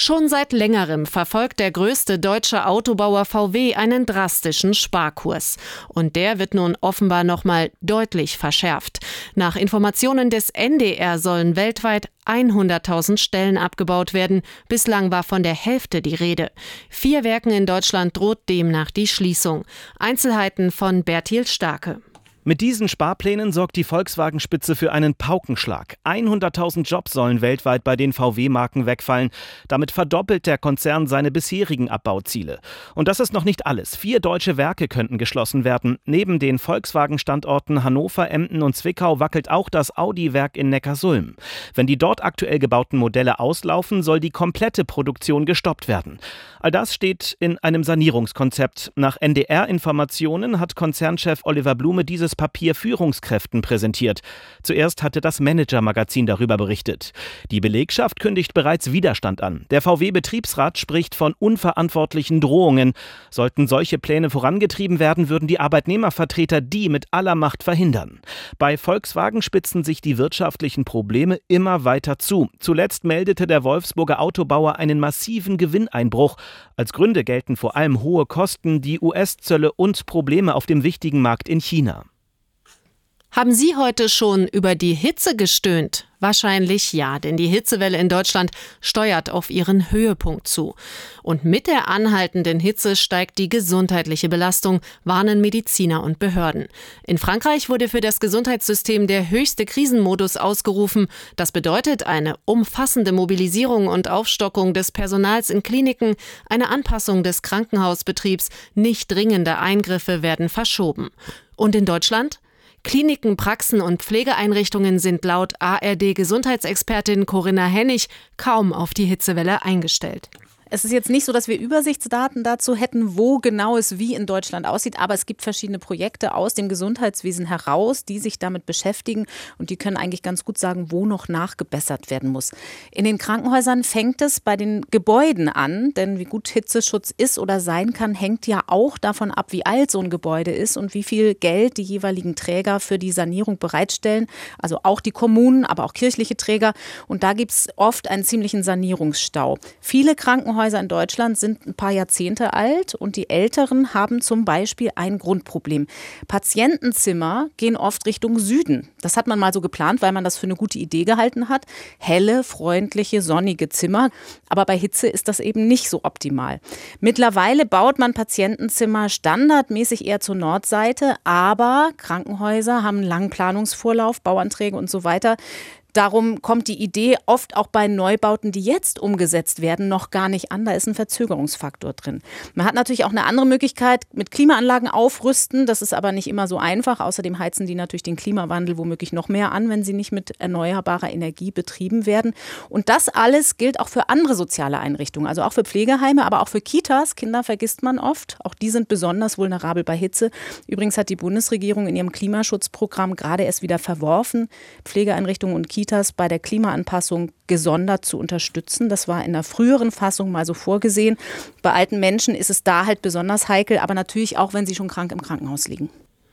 Schon seit längerem verfolgt der größte deutsche Autobauer VW einen drastischen Sparkurs. Und der wird nun offenbar nochmal deutlich verschärft. Nach Informationen des NDR sollen weltweit 100.000 Stellen abgebaut werden. Bislang war von der Hälfte die Rede. 4 Werken in Deutschland droht demnach die Schließung. Einzelheiten von Bertil Starke. Mit diesen Sparplänen sorgt die Volkswagen-Spitze für einen Paukenschlag. 100.000 Jobs sollen weltweit bei den VW-Marken wegfallen. Damit verdoppelt der Konzern seine bisherigen Abbauziele. Und das ist noch nicht alles. 4 deutsche Werke könnten geschlossen werden. Neben den Volkswagen-Standorten Hannover, Emden und Zwickau wackelt auch das Audi-Werk in Neckarsulm. Wenn die dort aktuell gebauten Modelle auslaufen, soll die komplette Produktion gestoppt werden. All das steht in einem Sanierungskonzept. Nach NDR-Informationen hat Konzernchef Oliver Blume dieses Papier Führungskräften präsentiert. Zuerst hatte das Manager-Magazin darüber berichtet. Die Belegschaft kündigt bereits Widerstand an. Der VW-Betriebsrat spricht von unverantwortlichen Drohungen. Sollten solche Pläne vorangetrieben werden, würden die Arbeitnehmervertreter die mit aller Macht verhindern. Bei Volkswagen spitzen sich die wirtschaftlichen Probleme immer weiter zu. Zuletzt meldete der Wolfsburger Autobauer einen massiven Gewinneinbruch. Als Gründe gelten vor allem hohe Kosten, die US-Zölle und Probleme auf dem wichtigen Markt in China. Haben Sie heute schon über die Hitze gestöhnt? Wahrscheinlich ja, denn die Hitzewelle in Deutschland steuert auf ihren Höhepunkt zu. Und mit der anhaltenden Hitze steigt die gesundheitliche Belastung, warnen Mediziner und Behörden. In Frankreich wurde für das Gesundheitssystem der höchste Krisenmodus ausgerufen. Das bedeutet eine umfassende Mobilisierung und Aufstockung des Personals in Kliniken, eine Anpassung des Krankenhausbetriebs, nicht dringende Eingriffe werden verschoben. Und in Deutschland? Kliniken, Praxen und Pflegeeinrichtungen sind laut ARD-Gesundheitsexpertin Corinna Hennig kaum auf die Hitzewelle eingestellt. Es ist jetzt nicht so, dass wir Übersichtsdaten dazu hätten, wo genau es wie in Deutschland aussieht, aber es gibt verschiedene Projekte aus dem Gesundheitswesen heraus, die sich damit beschäftigen und die können eigentlich ganz gut sagen, wo noch nachgebessert werden muss. In den Krankenhäusern fängt es bei den Gebäuden an, denn wie gut Hitzeschutz ist oder sein kann, hängt ja auch davon ab, wie alt so ein Gebäude ist und wie viel Geld die jeweiligen Träger für die Sanierung bereitstellen, also auch die Kommunen, aber auch kirchliche Träger und da gibt es oft einen ziemlichen Sanierungsstau. Viele Krankenhäuser in Deutschland sind ein paar Jahrzehnte alt und die Älteren haben zum Beispiel ein Grundproblem. Patientenzimmer gehen oft Richtung Süden. Das hat man mal so geplant, weil man das für eine gute Idee gehalten hat. Helle, freundliche, sonnige Zimmer. Aber bei Hitze ist das eben nicht so optimal. Mittlerweile baut man Patientenzimmer standardmäßig eher zur Nordseite, aber Krankenhäuser haben einen langen Planungsvorlauf, Bauanträge und so weiter. Darum kommt die Idee oft auch bei Neubauten, die jetzt umgesetzt werden, noch gar nicht an. Da ist ein Verzögerungsfaktor drin. Man hat natürlich auch eine andere Möglichkeit mit Klimaanlagen aufrüsten. Das ist aber nicht immer so einfach. Außerdem heizen die natürlich den Klimawandel womöglich noch mehr an, wenn sie nicht mit erneuerbarer Energie betrieben werden. Und das alles gilt auch für andere soziale Einrichtungen, also auch für Pflegeheime, aber auch für Kitas. Kinder vergisst man oft. Auch die sind besonders vulnerabel bei Hitze. Übrigens hat die Bundesregierung in ihrem Klimaschutzprogramm gerade erst wieder verworfen, Pflegeeinrichtungen und Kitas bei der Klimaanpassung gesondert zu unterstützen. Das war in der früheren Fassung mal so vorgesehen. Bei alten Menschen ist es da halt besonders heikel, aber natürlich auch, wenn sie schon krank im Krankenhaus liegen.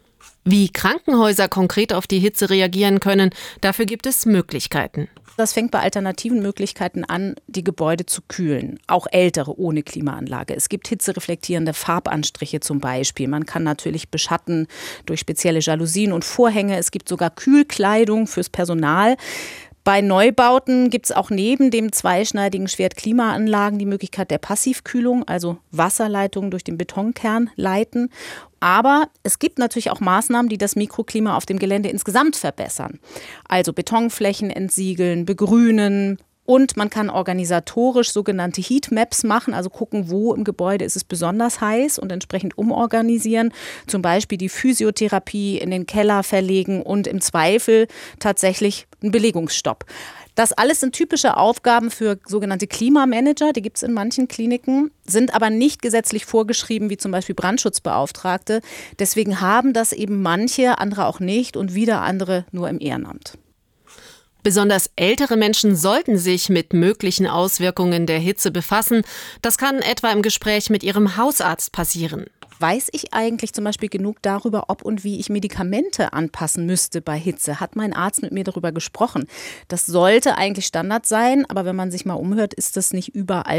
Wie Krankenhäuser konkret auf die Hitze reagieren können, dafür gibt es Möglichkeiten. Das fängt bei alternativen Möglichkeiten an, die Gebäude zu kühlen, auch ältere ohne Klimaanlage. Es gibt hitzereflektierende Farbanstriche zum Beispiel. Man kann natürlich beschatten durch spezielle Jalousien und Vorhänge. Es gibt sogar Kühlkleidung fürs Personal. Bei Neubauten gibt es auch neben dem zweischneidigen Schwert Klimaanlagen die Möglichkeit der Passivkühlung, also Wasserleitungen durch den Betonkern leiten. Aber es gibt natürlich auch Maßnahmen, die das Mikroklima auf dem Gelände insgesamt verbessern. Also Betonflächen entsiegeln, begrünen. Und man kann organisatorisch sogenannte Heatmaps machen, also gucken, wo im Gebäude ist es besonders heiß und entsprechend umorganisieren. Zum Beispiel die Physiotherapie in den Keller verlegen und im Zweifel tatsächlich einen Belegungsstopp. Das alles sind typische Aufgaben für sogenannte Klimamanager, die gibt es in manchen Kliniken, sind aber nicht gesetzlich vorgeschrieben, wie zum Beispiel Brandschutzbeauftragte. Deswegen haben das eben manche, andere auch nicht und wieder andere nur im Ehrenamt. Besonders ältere Menschen sollten sich mit möglichen Auswirkungen der Hitze befassen. Das kann etwa im Gespräch mit ihrem Hausarzt passieren. Weiß ich eigentlich zum Beispiel genug darüber, ob und wie ich Medikamente anpassen müsste bei Hitze? Hat mein Arzt mit mir darüber gesprochen? Das sollte eigentlich Standard sein, aber wenn man sich mal umhört, ist das nicht überall